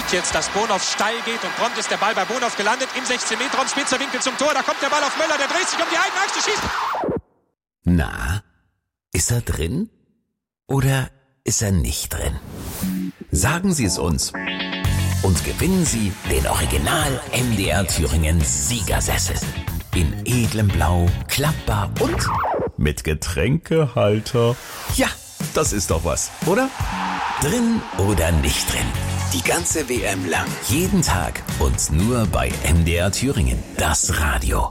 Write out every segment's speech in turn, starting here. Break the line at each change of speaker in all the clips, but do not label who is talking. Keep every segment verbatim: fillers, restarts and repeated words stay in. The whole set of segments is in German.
sieht jetzt, dass Bonhoff steil geht und prompt ist der Ball bei Bonhoff gelandet im sechzehn Meter Raum, spitzer Winkel zum Tor, da kommt der Ball auf Möller, der dreht sich um die eigene Achse, schießt.
Na, ist er drin? Oder ist er nicht drin? Sagen Sie es uns und gewinnen Sie den Original M D R Thüringen Siegersessel. In edlem Blau, klappbar und mit Getränkehalter. Ja, das ist doch was, oder? Drin oder nicht drin? Die ganze W M lang, jeden Tag und nur bei M D R Thüringen, das Radio.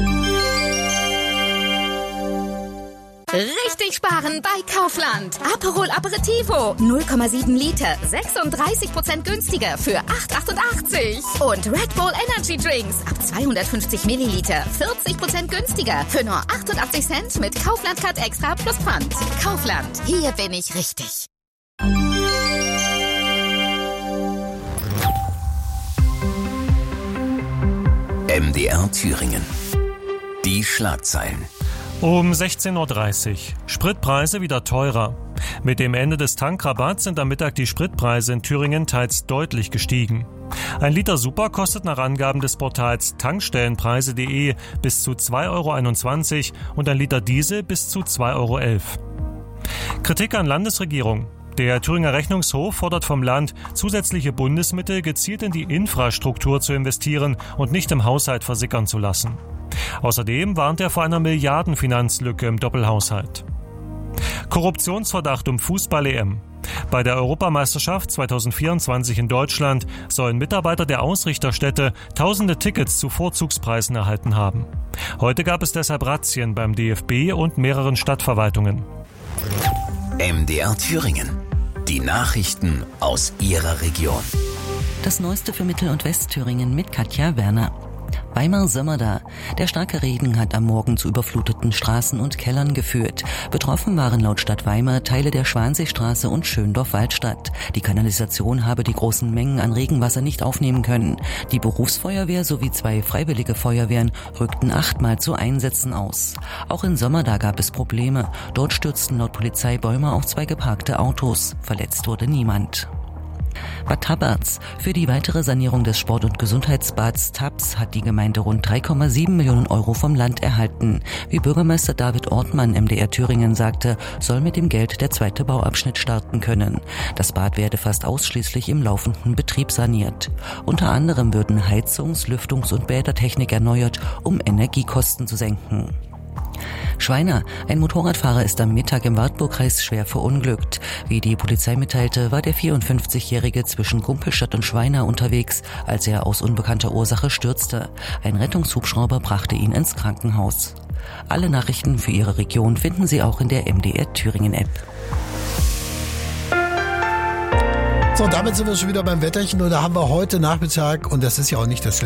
Richtig sparen bei Kaufland. Aperol Aperitivo, null Komma sieben Liter, sechsunddreißig Prozent günstiger für acht Komma achtundachtzig. Und Red Bull Energy Drinks ab zweihundertfünfzig Milliliter, vierzig Prozent günstiger für nur achtundachtzig Cent mit Kaufland Card Extra plus Pfand. Kaufland, hier bin ich richtig.
M D R Thüringen. Die Schlagzeilen.
Um sechzehn Uhr dreißig. Spritpreise wieder teurer. Mit dem Ende des Tankrabatts sind am Mittag die Spritpreise in Thüringen teils deutlich gestiegen. Ein Liter Super kostet nach Angaben des Portals tankstellenpreise punkt de bis zu zwei Euro einundzwanzig und ein Liter Diesel bis zu zwei Euro elf. Kritik an Landesregierung. Der Thüringer Rechnungshof fordert vom Land, zusätzliche Bundesmittel gezielt in die Infrastruktur zu investieren und nicht im Haushalt versickern zu lassen. Außerdem warnt er vor einer Milliardenfinanzlücke im Doppelhaushalt. Korruptionsverdacht um Fußball-E M. Bei der Europameisterschaft zwanzig vierundzwanzig in Deutschland sollen Mitarbeiter der Ausrichterstätte tausende Tickets zu Vorzugspreisen erhalten haben. Heute gab es deshalb Razzien beim D F B und mehreren Stadtverwaltungen.
M D R Thüringen. Die Nachrichten aus Ihrer Region.
Das Neueste für Mittel- und Westthüringen mit Katja Werner. Weimar-Sömmerda. Der starke Regen hat am Morgen zu überfluteten Straßen und Kellern geführt. Betroffen waren laut Stadt Weimar Teile der Schwanseestraße und Schöndorf-Waldstadt. Die Kanalisation habe die großen Mengen an Regenwasser nicht aufnehmen können. Die Berufsfeuerwehr sowie zwei freiwillige Feuerwehren rückten achtmal zu Einsätzen aus. Auch in Sömmerda gab es Probleme. Dort stürzten laut Polizei Bäume auf zwei geparkte Autos. Verletzt wurde niemand. Bad Taberz. Für die weitere Sanierung des Sport- und Gesundheitsbads Tabs hat die Gemeinde rund drei Komma sieben Millionen Euro vom Land erhalten. Wie Bürgermeister David Ortmann M D R Thüringen sagte, soll mit dem Geld der zweite Bauabschnitt starten können. Das Bad werde fast ausschließlich im laufenden Betrieb saniert. Unter anderem würden Heizungs-, Lüftungs- und Bädertechnik erneuert, um Energiekosten zu senken. Schweina. Ein Motorradfahrer ist am Mittag im Wartburgkreis schwer verunglückt. Wie die Polizei mitteilte, war der vierundfünfzigjährige zwischen Gumpelstadt und Schweina unterwegs, als er aus unbekannter Ursache stürzte. Ein Rettungshubschrauber brachte ihn ins Krankenhaus. Alle Nachrichten für Ihre Region finden Sie auch in der M D R Thüringen App.
So, damit sind wir schon wieder beim Wetterchen und da haben wir heute Nachmittag, und das ist ja auch nicht das